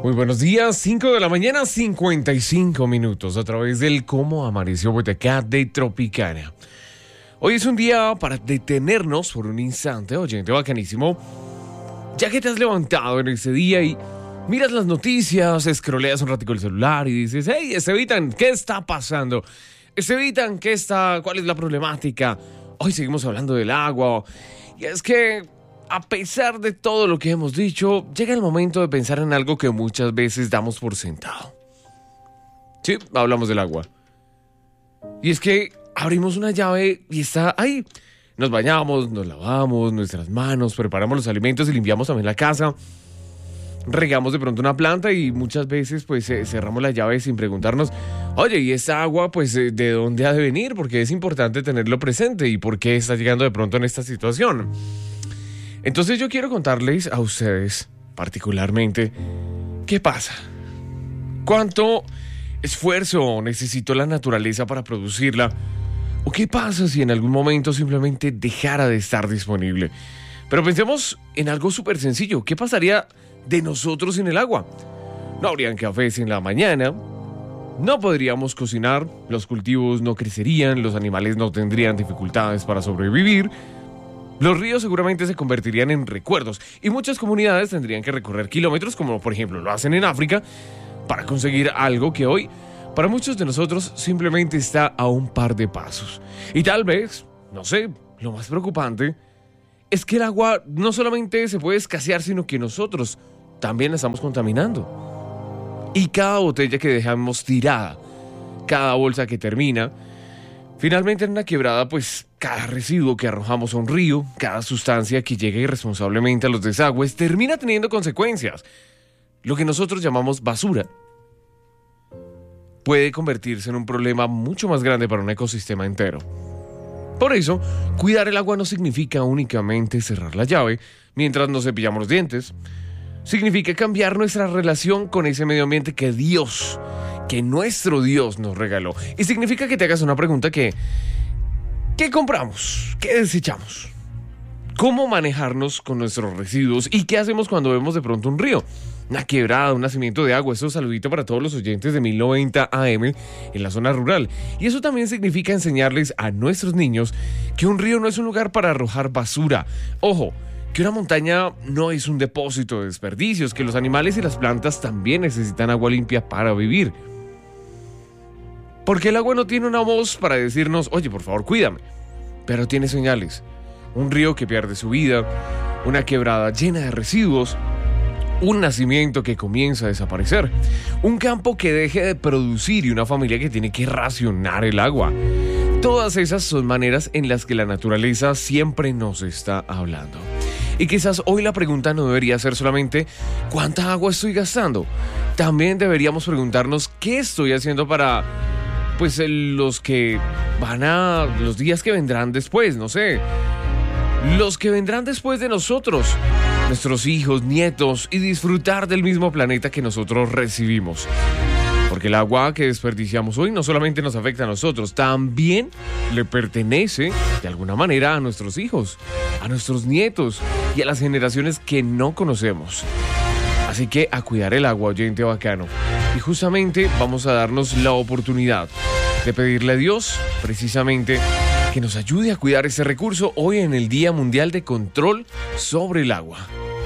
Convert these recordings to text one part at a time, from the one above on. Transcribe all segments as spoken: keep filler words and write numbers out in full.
Muy buenos días, cinco de la mañana, cincuenta y cinco minutos, a través del Cómo Amaneció Boyacá de Tropicana. Hoy es un día para detenernos por un instante, oyente bacanísimo, ya que te has levantado en ese día y miras las noticias, escroleas un ratico el celular y dices, hey, Estevitan, ¿qué está pasando? Estevitan, ¿qué está? ¿Cuál es la problemática? Hoy seguimos hablando del agua. Y es que, a pesar de todo lo que hemos dicho, llega el momento de pensar en algo que muchas veces damos por sentado. Sí, hablamos del agua. Y es que abrimos una llave y está ahí. Nos bañamos, nos lavamos nuestras manos, preparamos los alimentos y limpiamos también la casa. Regamos de pronto una planta y muchas veces pues eh, cerramos la llave sin preguntarnos, oye, ¿y esta agua pues eh, de dónde ha de venir? Porque es importante tenerlo presente y por qué está llegando de pronto en esta situación. Entonces yo quiero contarles a ustedes particularmente qué pasa. ¿Cuánto esfuerzo necesitó la naturaleza para producirla? ¿O qué pasa si en algún momento simplemente dejara de estar disponible? Pero pensemos en algo súper sencillo. ¿Qué pasaría de nosotros sin el agua? No habrían cafés en la mañana, no podríamos cocinar, los cultivos no crecerían, los animales no tendrían dificultades para sobrevivir, los ríos seguramente se convertirían en recuerdos y muchas comunidades tendrían que recorrer kilómetros, como por ejemplo lo hacen en África, para conseguir algo que hoy para muchos de nosotros simplemente está a un par de pasos. Y tal vez, no sé, lo más preocupante es que el agua no solamente se puede escasear, sino que nosotros también la estamos contaminando. Y cada botella que dejamos tirada, cada bolsa que termina, finalmente en una quebrada, pues cada residuo que arrojamos a un río, cada sustancia que llega irresponsablemente a los desagües, termina teniendo consecuencias. Lo que nosotros llamamos basura puede convertirse en un problema mucho más grande para un ecosistema entero. Por eso, cuidar el agua no significa únicamente cerrar la llave mientras nos cepillamos los dientes. Significa cambiar nuestra relación con ese medio ambiente que Dios, que nuestro Dios nos regaló. Y significa que te hagas una pregunta que, ¿qué compramos? ¿Qué desechamos? ¿Cómo manejarnos con nuestros residuos? ¿Y qué hacemos cuando vemos de pronto un río? Una quebrada, un nacimiento de agua. Eso es saludito para todos los oyentes de mil noventa A M en la zona rural. Y eso también significa enseñarles a nuestros niños que un río no es un lugar para arrojar basura. Ojo, que una montaña no es un depósito de desperdicios, que los animales y las plantas también necesitan agua limpia para vivir. Porque el agua no tiene una voz para decirnos, oye, por favor, cuídame. Pero tiene señales. Un río que pierde su vida, una quebrada llena de residuos, un nacimiento que comienza a desaparecer, un campo que deje de producir y una familia que tiene que racionar el agua. Todas esas son maneras en las que la naturaleza siempre nos está hablando. Y quizás hoy la pregunta no debería ser solamente ¿cuánta agua estoy gastando? También deberíamos preguntarnos ¿qué estoy haciendo para, pues, los que van a, los días que vendrán después, no sé, los que vendrán después de nosotros, nuestros hijos, nietos, y disfrutar del mismo planeta que nosotros recibimos? Porque el agua que desperdiciamos hoy no solamente nos afecta a nosotros, también le pertenece de alguna manera a nuestros hijos, a nuestros nietos y a las generaciones que no conocemos. Así que a cuidar el agua, oyente bacano. Y justamente vamos a darnos la oportunidad de pedirle a Dios precisamente que nos ayude a cuidar ese recurso hoy en el Día Mundial de Control sobre el Agua.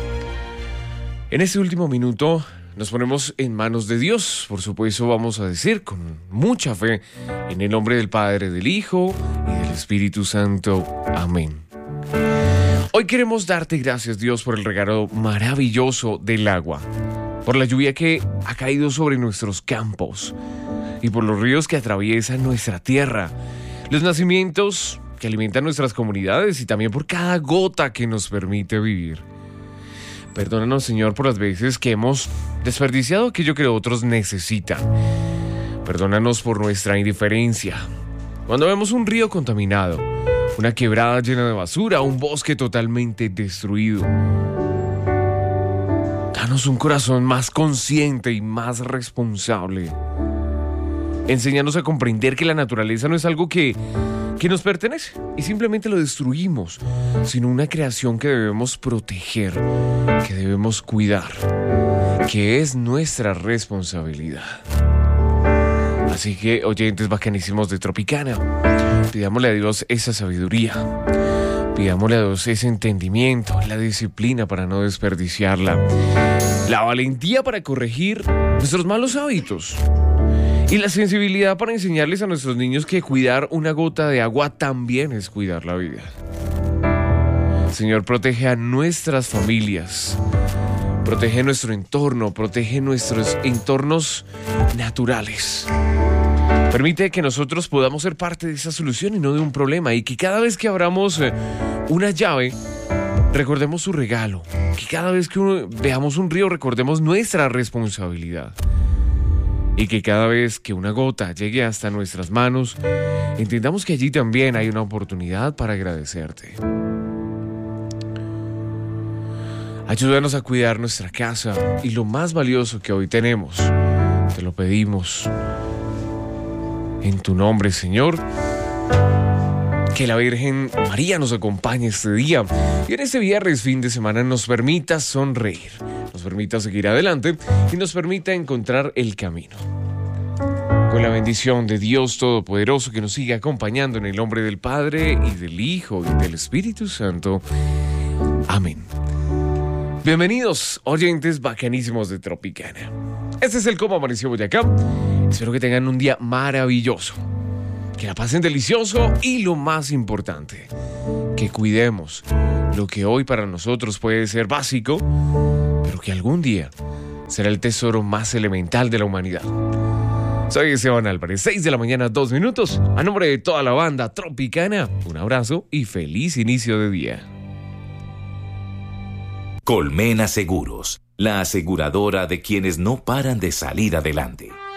En este último minuto nos ponemos en manos de Dios. Por supuesto, vamos a decir con mucha fe, en el nombre del Padre, del Hijo y del Espíritu Santo. Amén. Hoy queremos darte gracias, Dios, por el regalo maravilloso del agua, por la lluvia que ha caído sobre nuestros campos y por los ríos que atraviesan nuestra tierra, los nacimientos que alimentan nuestras comunidades y también por cada gota que nos permite vivir. Perdónanos, Señor, por las veces que hemos desperdiciado aquello que otros necesitan. Perdónanos por nuestra indiferencia. Cuando vemos un río contaminado, una quebrada llena de basura, un bosque totalmente destruido, danos un corazón más consciente y más responsable. Enséñanos a comprender que la naturaleza no es algo que, que nos pertenece y simplemente lo destruimos, sino una creación que debemos proteger, que debemos cuidar. que es nuestra responsabilidad. Así que, oyentes bacanísimos de Tropicana, pidámosle a Dios esa sabiduría, pidámosle a Dios ese entendimiento, la disciplina para no desperdiciarla, la valentía para corregir nuestros malos hábitos y la sensibilidad para enseñarles a nuestros niños que cuidar una gota de agua también es cuidar la vida. Señor, protege a nuestras familias, protege nuestro entorno, protege nuestros entornos naturales. Permite que nosotros podamos ser parte de esa solución y no de un problema, y que cada vez que abramos eh, una llave, recordemos su regalo. Que cada vez que uno, veamos un río, recordemos nuestra responsabilidad. Y que cada vez que una gota llegue hasta nuestras manos, entendamos que allí también hay una oportunidad para agradecerte. Ayúdanos a cuidar nuestra casa y lo más valioso que hoy tenemos. Te lo pedimos en tu nombre, Señor. Que la Virgen María nos acompañe este día y en este viernes, fin de semana, nos permita sonreír, nos permita seguir adelante y nos permita encontrar el camino. Con la bendición de Dios Todopoderoso que nos sigue acompañando en el nombre del Padre y del Hijo y del Espíritu Santo. Amén. Bienvenidos, oyentes bacanísimos de Tropicana. Este es el Cómo Amaneció Boyacá. Espero que tengan un día maravilloso, que la pasen delicioso y lo más importante, que cuidemos lo que hoy para nosotros puede ser básico, pero que algún día será el tesoro más elemental de la humanidad. Soy Esteban Álvarez, seis de la mañana, dos minutos. A nombre de toda la banda Tropicana, un abrazo y feliz inicio de día. Colmena Seguros, la aseguradora de quienes no paran de salir adelante.